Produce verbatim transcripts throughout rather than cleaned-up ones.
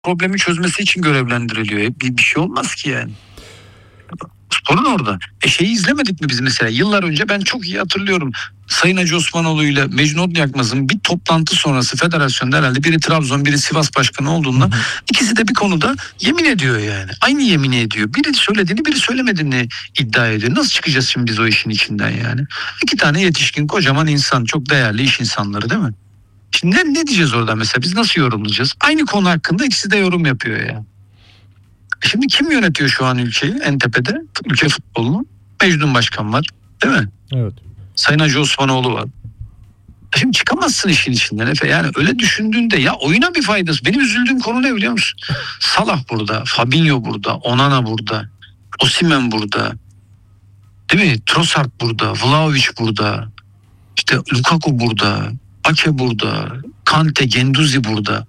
problemi çözmesi için görevlendiriliyor. Bir, bir şey olmaz ki yani. Sorun orada. E şeyi izlemedik mi biz mesela? Yıllar önce ben çok iyi hatırlıyorum. Sayın Hacı Osmanoğlu ile Mecnun Yakmaz'ın bir toplantı sonrası federasyonda herhalde biri Trabzon biri Sivas Başkanı olduğunda ikisi de bir konuda yemin ediyor yani. Aynı yemini ediyor. Biri söylediğini biri söylemediğini iddia ediyor. Nasıl çıkacağız şimdi biz o işin içinden yani? İki tane yetişkin kocaman insan, çok değerli iş insanları değil mi? Şimdi ne, ne diyeceğiz orada mesela? Biz nasıl yorumlayacağız? Aynı konu hakkında ikisi de yorum yapıyor ya. Şimdi kim yönetiyor şu an ülkeyi en tepede? Ülke futbolunu. Mecnun Başkan var. Değil mi? Evet. Sayın Hacı Osmanoğlu var. Şimdi çıkamazsın işin içinden Efe. Yani öyle düşündüğünde ya oyuna bir faydası. Benim üzüldüğüm konu ne biliyor musun? Salah burada. Fabinho burada. Onana burada. Osimhen burada. Değil mi? Trossard burada. Vlahovic burada. İşte Lukaku burada. Ake burada. Kante, Genduzi burada.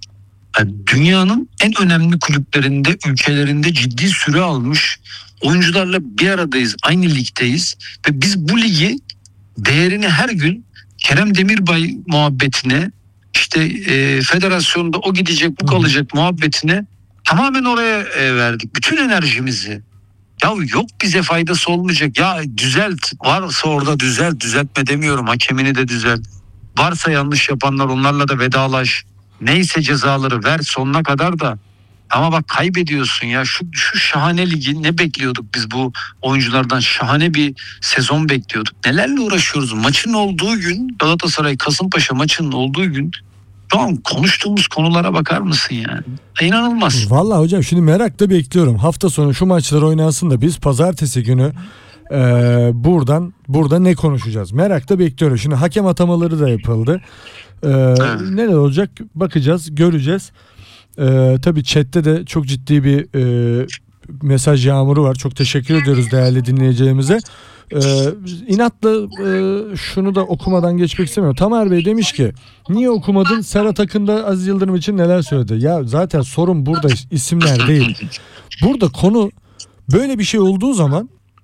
Yani dünyanın en önemli kulüplerinde, ülkelerinde ciddi süre almış oyuncularla bir aradayız. Aynı ligdeyiz. Ve biz bu ligi değerini her gün Kerem Demirbay muhabbetine, işte e, federasyonda o gidecek bu kalacak muhabbetine tamamen oraya e, verdik. Bütün enerjimizi. Ya yok bize faydası olmayacak. Ya düzelt. Varsa orada düzelt. Düzeltme demiyorum. Hakemini de düzelt. Varsa yanlış yapanlar onlarla da vedalaş. Neyse cezaları ver sonuna kadar da. Ama bak kaybediyorsun ya. Şu, şu şahane ligi ne bekliyorduk biz bu oyunculardan? Şahane bir sezon bekliyorduk. Nelerle uğraşıyoruz? Maçın olduğu gün, Galatasaray Kasımpaşa maçının olduğu gün şu an konuştuğumuz konulara bakar mısın yani? İnanılmaz. Vallahi hocam şimdi merakla bekliyorum. Hafta sonu şu maçlar oynansın da biz pazartesi günü e, buradan burada ne konuşacağız? Merakla bekliyorum. Şimdi hakem atamaları da yapıldı. E, Evet. Neler olacak bakacağız, göreceğiz. Ee, tabii chatte de çok ciddi bir e, mesaj yağmuru var. Çok teşekkür ediyoruz değerli dinleyicilerimize. Ee, inatla e, şunu da okumadan geçmek istemiyorum. Tamer Bey demiş ki niye okumadın? Serhat Akın da Aziz Yıldırım için neler söyledi? Ya zaten sorun burada isimler değil. Burada konu böyle bir şey olduğu zaman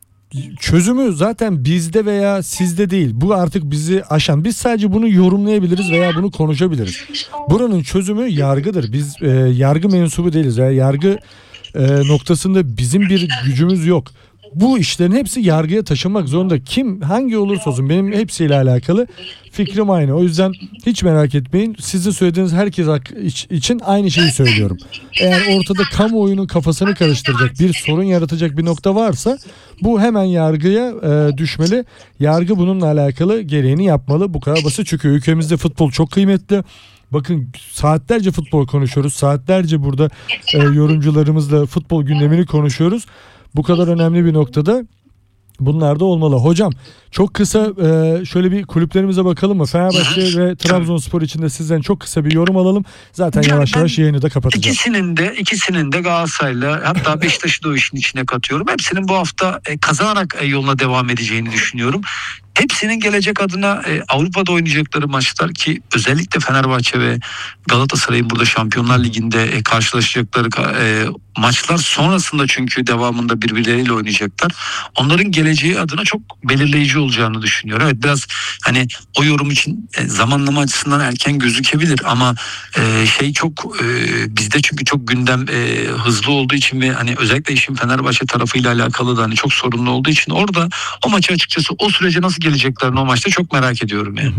çözümü zaten bizde veya sizde değil. Bu artık bizi aşan. Biz sadece bunu yorumlayabiliriz veya bunu konuşabiliriz. Buranın çözümü yargıdır. Biz e, yargı mensubu değiliz. Yani yargı e, noktasında bizim bir gücümüz yok. Bu işlerin hepsi yargıya taşınmak zorunda. Kim hangi olursa olsun benim hepsiyle alakalı fikrim aynı. O yüzden hiç merak etmeyin. Sizin söylediğiniz herkes için aynı şeyi söylüyorum. Eğer ortada kamuoyunun kafasını karıştıracak bir sorun yaratacak bir nokta varsa bu hemen yargıya e, düşmeli. Yargı bununla alakalı gereğini yapmalı. Bu kadar basit çünkü ülkemizde futbol çok kıymetli. Bakın saatlerce futbol konuşuyoruz. Saatlerce burada e, yorumcularımızla futbol gündemini konuşuyoruz. Bu kadar önemli bir noktada bunlar da olmalı. Hocam çok kısa e, şöyle bir kulüplerimize bakalım mı? Fenerbahçe ve Trabzonspor için de sizden çok kısa bir yorum alalım. Zaten Yani yavaş yavaş yayını da kapatacağız. İkisinin de ikisinin de Galatasaray'la hatta Beşiktaş'ı da o işin içine katıyorum. Hepsinin bu hafta e, kazanarak e, yoluna devam edeceğini düşünüyorum. Hepsinin gelecek adına e, Avrupa'da oynayacakları maçlar ki özellikle Fenerbahçe ve Galatasaray'ın burada Şampiyonlar Ligi'nde e, karşılaşacakları e, maçlar sonrasında çünkü devamında birbirleriyle oynayacaklar. Onların geleceği adına çok belirleyici olacağını düşünüyorum. Evet biraz hani o yorum için e, zamanlama açısından erken gözükebilir ama e, şey çok e, bizde çünkü çok gündem e, hızlı olduğu için ve hani özellikle işin Fenerbahçe tarafıyla alakalı da hani çok sorunlu olduğu için orada o maçı açıkçası o sürece nasıl geleceklerini o maçta çok merak ediyorum yani.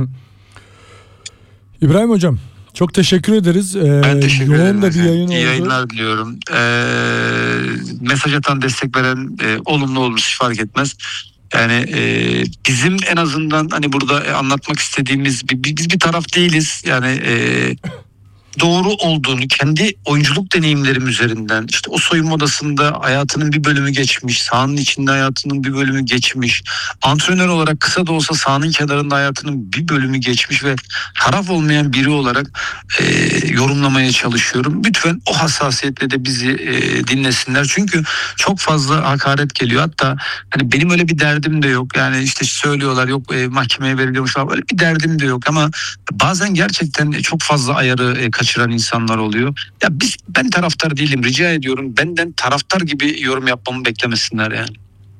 İbrahim Hocam çok teşekkür ederiz. Ee, ben teşekkür ederim. Yoğun da bir yayın oldu. İyi yayınlar diliyorum. Ee, mesaj atan, destek veren e, olumlu olmuş hiç fark etmez. Yani e, bizim en azından hani burada e, anlatmak istediğimiz bir, biz bir taraf değiliz. Yani e, doğru olduğunu kendi oyunculuk deneyimlerim üzerinden işte o soyunma odasında hayatının bir bölümü geçmiş, sahanın içinde hayatının bir bölümü geçmiş, antrenör olarak kısa da olsa sahanın kenarında hayatının bir bölümü geçmiş ve taraf olmayan biri olarak e, yorumlamaya çalışıyorum. Lütfen o hassasiyetle de bizi e, dinlesinler çünkü çok fazla hakaret geliyor. Hatta hani benim öyle bir derdim de yok. Yani işte söylüyorlar yok e, mahkemeye veriliyormuş falan, öyle bir derdim de yok ama bazen gerçekten çok fazla ayarı e, kaçıran insanlar oluyor. Ya biz ben taraftar değilim. Rica ediyorum benden taraftar gibi yorum yapmamı beklemesinler yani.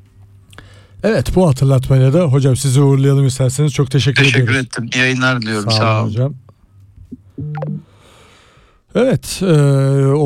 Evet bu hatırlatmayla da hocam sizi uğurlayalım isterseniz. Çok teşekkür, teşekkür ediyoruz. Teşekkür ettim. İyi yayınlar diliyorum. Sağ, Sağ olun olun hocam. Evet. E,